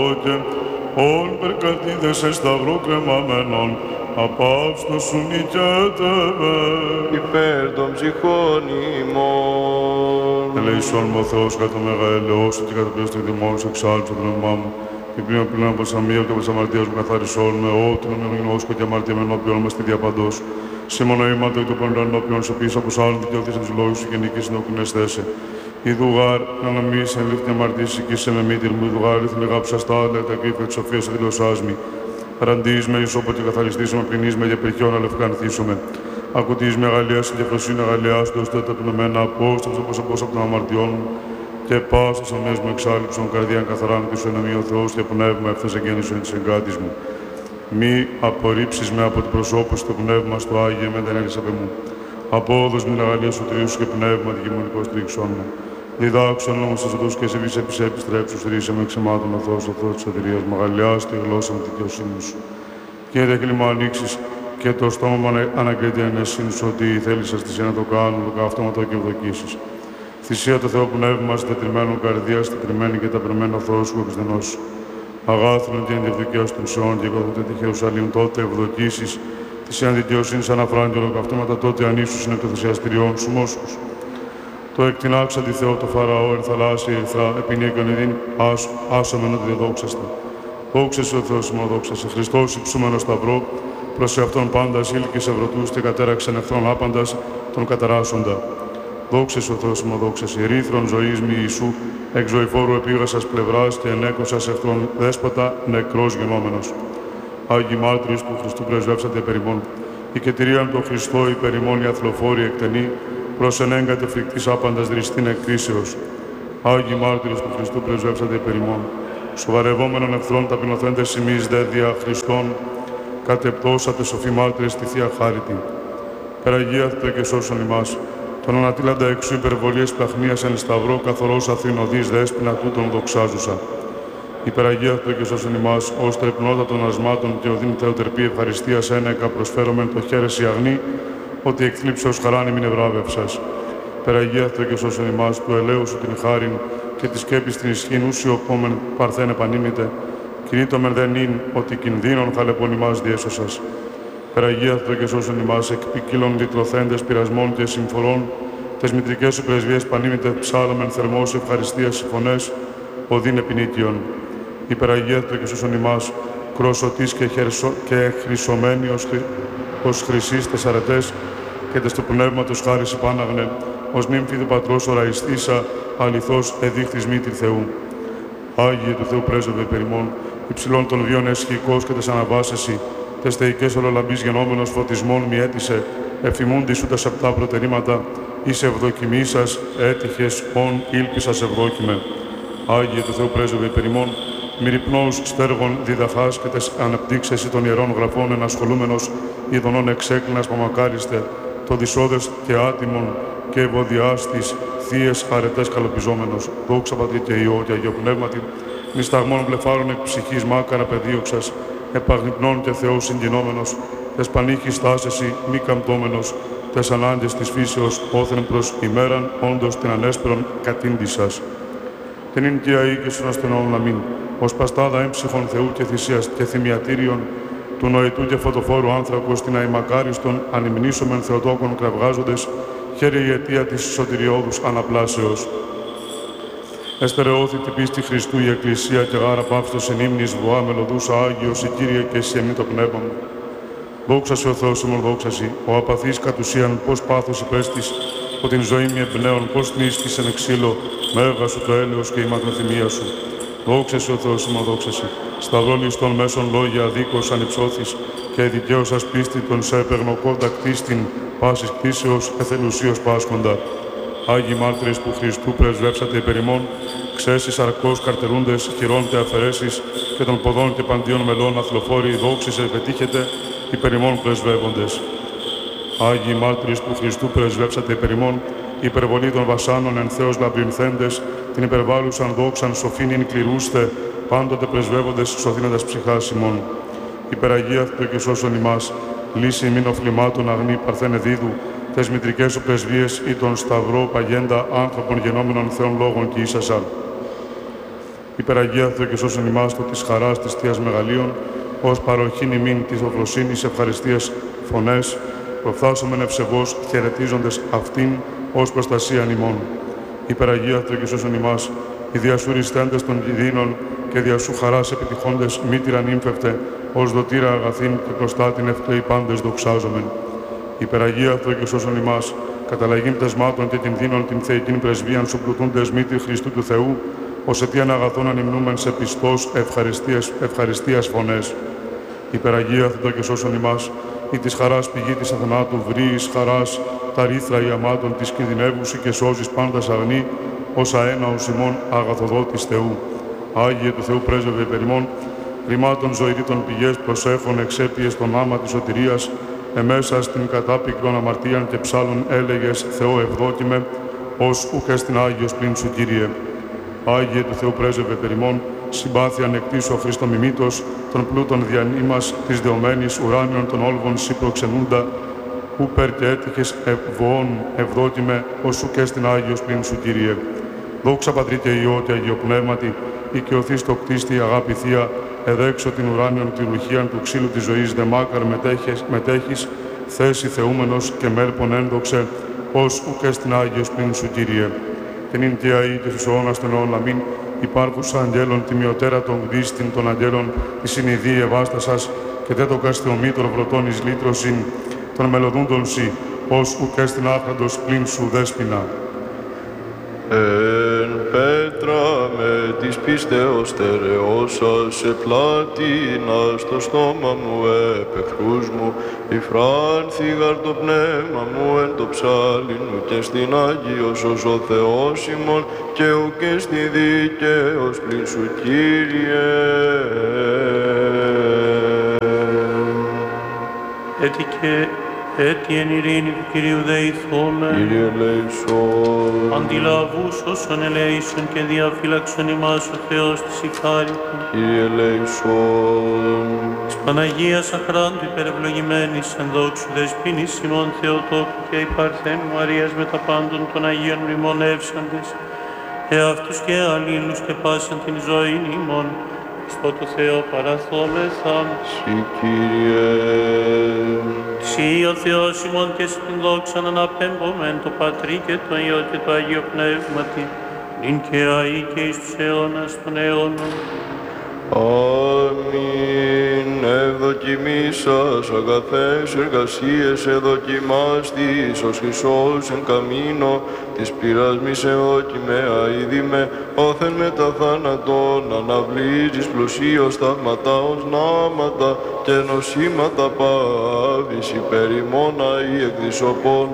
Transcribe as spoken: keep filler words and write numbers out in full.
και όν περκατίδες σε σταυρό κρεμαμένων, απαύστος σου νικιέτευε. Υπέρ των ψυχών ημών. Ελεησόν μου ο Θεός κατά το μέγα ελεός και κατά πλέον των δημόνους εξάλψε το όνομά μου. Και πλέον πλέον από τις αμμία και από τις αμαρτίες μου καθαρισόν με ό,τι να μην γνώσκω και αμαρτία με ενώπιον μας τη διαπαντός. Σήμων νοήματο ή του παντών ενώπιον σου πίσω από σ' άλλον δικαιωθείς από τους λόγους σου και νίκης νόκουνες θέσε. Ιδου γάρ, να νομίς εν λήφθη αμαρτήσεις εκεί σε με μήτηρ μου, ιδου γάρ, λήφθη αγάπησα στα άλλα, τα κρύφια της σοφίας αδηλωσάς μη. Ραντείς με ισόπο και καθαριστήσουμε, πληνείς με για πεχιόν αλευκανθήσουμε. Ακουτείς με αγαλίας και φροσύνη αγαλιάς, το ώστε τα πνευμένα απόσταψε όπως απós από των αμαρτιών μου. Και πάσας αμές μου εξάλληψον καρδίαν καθαράν και σου ενωμή ο Θεός και πνεύμα εύθεσε γέννησον της εγκάτης μου. Μη απορρίψεις με από την προσώπου στο πνεύμα στο Άγιε με την έλυσα μου. Απόδος μην αγαλία σου τρίου και πνεύμα δικημονικός τρίξον μου. Διδάξον όμως τους οδούς και σε βise επί σε επιστρέψους, ρίσε με εξημάτων ο Θεός, ο Θεός της σωτηρίας μου, αγαλιάς τη γλώσσα με τη δικαιοσύνη σου. Και δε κλίμα ανοίξεις και το στόμα μου αναγκρίνεται εν εσύν σου ότι θέλησες τη να το κάνω, το καυτόματο και ευδοκίσεις. Θυσία το Θεό πνεύμα, τετριμένων καρδίας, τετριμένη και ταπερμένο Θεός σου επιστενός. Αγάθρον και ενδιευδοκίας των σεών και καθότε τη Ιερουσαλήμ τότε ευδοκίσεις. Θυσίαν δικαιοσύνης αναφράγγελο καυτόματα τότε ανήσους είναι το θυσιαστηριών σου μόσχους. Το εκτινάξα τη Θεό το Φαραώ, εν θαλάσσια ηρθρά, επινέκον ειδήν, άσομεν ότι διδόξαστα. Δόξεσαι ο Θεός μου, δόξεσαι, Χριστός υψούμενο σταυρό, προς εαυτόν πάντας ήλκης ευρωτούς και κατέραξεν εχθρόν άπαντας τον καταράσσοντα. Δόξεσαι ο Θεός μου, δόξεσαι, ρήθρον ζωής μη Ιησού, εξ ζωηφόρου επίγασας πλευράς και ενέκοσας εχθρόν δέσποτα νεκρός γενόμενος. Άγιοι μάρτυρες του Χριστού πρεσβεύσατε περιμών, η κετηρίαν το Χριστό υπερημών η αθλοφόρη εκτενή, προς ενέγκατε φρικτής άπαντας δριστήν εκκρίσεως. Άγιοι μάρτυρες του Χριστού πρεσβεύσατε περιμών, σοβαρευόμενων εχθρών ταπεινωθέντες ημείς δε δια Χριστών, κατεπτώσατε σοφοί μάρτυρες τη Θεία Χάριτη. Περαγίαθετε και σώσον ημάς, τον ανατήλαντα εξού υπερβολίες πλαχνίας εν σταυρό καθορός Αθηνοδής δέσποινα τούτων δοξάζουσα. Υπεραγίαθετε και σώσον ημάς, ως τρεπνότα των ασμάτων και οδύν θεοτερπή ευχαριστίας ένεκα προσφέρομεν το χαίρεση αγνή, ότι εκθλίψεως χαράν ημιν ευράβευσας. Περαγίαθετε και σώσον ημάς, του ελαίου σου την χάριν και τη σκέπης την ισχύν ούσιο πόμεν παρθέν επανήμητε, κινήτωμεν δεν ειν ότι κινδύνων χαλεπών ημάς διέσωσας. Περαγίαθετε και σώσον ημάς, εκ ποικίλων λυτρωθέντες πειρασμών και συμφορών, τες μητρικές σου πρεσβείες πανήμητε ψάλλομεν θερμός ευχαριστίας συμφωνές, οδύν επινίκιον. Υπεραγίαθετε και σώσον ημάς, κρόσωτής και, χερσο... και χρυσωμένοι ως, χρυ... ως χρυσείς τες αρετές και τες του πνεύματος χάρις υπάναγνε, ως νύμφη του πατρός οραϊστήσα, αληθώς εδείχτης μήτηρ Θεού. Άγιε του Θεού πρέσβευε περιμών, υψηλών των βίων εσχικός και τες αναβάσεσι, τες θεϊκές ολολαμπής γενόμενος φωτισμών μη έτησε, εφημούντι σου τα σεπτά προτερήματα, εις ευδοκιμήσας έτυχες ον ήλπισας ευδόκιμε. Άγιε του Θεού πρέσβευε περιμών, μυριπνούς στέργων διδαχάς και τες αναπτύξεσι των ιερών γραφών ενασχολούμενος, ειδονών εξέκλινας παμακάριστε, το δυσόδες και άτιμον και ευωδιάς της θείες αρετές καλοπιζόμενος, δόξα Πατρί και Υιό και Αγίο Πνεύματι, νησταγμών βλεφάρων εκ ψυχής μάκαρα πεδίωξας, επαγνυπνών και Θεός συγκινόμενος, τες πανήχης στάσεσι μη καμπτόμενος, τες ανάγκες της φύσεως όθεν προς ημέραν όντως την ανέσπερον κατήντησας. Την ειν και αή και στον ασθενών να μην, ως παστάδα έμψυχων Θεού και θυσίας και θυμιατήριον, του νοητού και φωτοφόρου άνθρακος την αημακάριστον ανυμνήσομεν Θεοτόκων κραυγάζοντες, χαίρε η αιτία της σωτηριώδους αναπλάσεως. Εστερεώθη την πίστη Χριστού η Εκκλησία και γάρα πάυστος εν ύμνης βοά μελωδούσα Άγιος, η Κύριε και εσύ εμεί το πνεύμα μου. Δόξασαι ο Θεός ημών δόξασι, ο απαθής κατ' ουσίαν πώς πάθος υπέστης, ο την ζωή μη εμπνέων, πώς νίσκησεν εξήλω, μέγα σου το έλεος και η μακροθυμία σου. Δόξασαι ο Θεός ημών δόξασι, σταυρών εις των μέσων λόγια αδίκως ανυψώθης και δικαίωσας πίστη των σε επεγνωκόντα κτίστην πάσης κτήσεως εθελουσίως πάσχοντα. Άγιοι μάρτυρες που Χριστού πρεσβεύσατε υπερ ημών, ξέσεις αρκώς καρτερούντες, χειρώντε αφαιρέσεις και των ποδών και παντίων μελών αθλοφόροι δόξης επετύχετε υπερ ημών πρεσβεύοντες. Άγιοι μάρτυρες που Χριστού πρεσβεύσατε υπερ ημών, υπερβολή των βασάνων εν Θεός λαμπρινθέντες, την υπερβάλλουσαν δόξαν σοφήνην κληρούστε, πάντοτε πρεσβεύοντες σωθήναντας ψυχάς ημών. Υπεραγίαθητο και σώσον ημάς, λύση ημίν οφλημάτων αγνή παρθένε δίδου, τες μητρικές σου πρεσβείες ή τον σταυρό παγέντα άνθρωπον γενόμενων Θεών λόγων και ίσασαν. Υπεραγία Θεό και σώσον ημάς το της χαράς της Θείας Μεγαλείων, ως παροχήν ημίν της οφροσύνης ευχαριστίας φωνές, προφθάσομεν ευσεβώς χαιρετίζοντες αυτήν ως προστασίαν ημών. Υπεραγία Θεό και σώσον ημάς, οι διασουριστέντες των κινδύνων και διασού χαράς επιτυχώντες μήτηραν ύμφευτε, ως δοτήρα αγαθήν και προστάτην ευκλαίοι πάντες δοξάζομεν. Υπεραγία Θεό και σώσον ημάς, καταλαγήν πτεσμάτων και κινδύνων την θεϊκήν πρεσβείαν σου πλουτούντες μήτρη Χριστού του Θεού, ως αιτίαν αγαθών ανυμνούμεν σε πιστός ευχαριστίας, ευχαριστίας φωνές. Υπεραγία Θεό και σώσον ημάς, ή της χαράς πηγή της αθανάτου βρύης χαράς, τα ρήθρα ιαμάτων της κινδυνεύουσι και σώζεις πάντας αγνή, ως αέναος ημών αγαθοδότης Θεού. Άγιε του Θεού πρέσβευε περιμών, ρημάτων ζωηρήτων πηγές προσέχων εξέπιες τον άμα της σωτηρίας, εμέσα στην κατάπικρον αμαρτίαν και ψάλων έλεγες Θεό ευδόκιμε, ως ουκ εστιν Άγιος πλην σου Κύριε. Άγιε του Θεού πρέσβευε περιμών, συμπάθεια ανεκτήσου Χριστομιμήτως, των πλούτων διανύμας της δεωμένης ουράνιων των όλβων σύ προξενούντα, ου περ και έτυχες ευβοών ευδόκιμε, ως ουκ εστιν Άγιος πλην σου Κύριε. Δόξα Πατρί και Υιό και Αγίο Πνεύματι, οικειωθείς το κτίστη αγάπη Θεία, εδέξω την ουράνιον τη ρουχίαν του ξύλου της ζωής δεμάκαρ μετέχεις, μετέχεις θέση θεούμενος και μέλπον ένδοξε, ως ουκ εστιν Άγιος πλην σου Κύριε. Την ειν και αεί και στους αιώνας των αιών αμήν, υπάρχουσα αγγέλων τιμιωτέρα των γδίστην των αγγέλων, της συνειδή ευάστασας και τέτοκας θεομήτωρ βρωτών εις λύτρωσιν, των μελωδούντων σοι, ως ουκ εστιν άχραντος πλην σου δέσποινα. Εν πέτρα με της πίστεως στερεώσας, επλάτινα στο στόμα μου επεχθρούς μου, υφράνθηγαρ το πνεύμα μου εν το ψάλιν μου και στην Άγιος ως ο Θεός ημών και ουκ στη δίκαιος πλην σου Κύριε. Έτσι και έτσι εν ειρήνη του Κυρίου δεηθώμε. Κύριε ελέησον. Αντιλαβούς όσων ελέησον και διαφύλαξον ημάς ο Θεός της ηχάρητου. Κύριε ελέησον. Της Παναγίας αχράντου υπερευλογημένης εν δόξου δεσποίνης ημών Θεοτόκου και η Παρθένου Μαρίας με τα πάντων των Αγίων μνημονεύσαντες, εαυτούς και αλλήλους και πάσαν την ζωή ημών, στο το Θεό παραθόμεθα. Συ Κύριε. Συ ο Θεός ημών και στην δόξαν αναπέμπομεν το Πατρί και το Υιό και το Αγίο Πνεύματι, νυν και αεί και εις τους αιώνας των αιώνων. Αμήν. Ευδοκιμήσας αγαθές εργασίες εδοκιμάστης ως Χριστός εν καμίνο της πυράς μη σε δόκιμε αηδήμε όθεν με τα θάνατον αναβλύζεις πλουσίως θαύματα ως νάματα και νοσήματα πάβης υπερ ημών αη εκδισοπών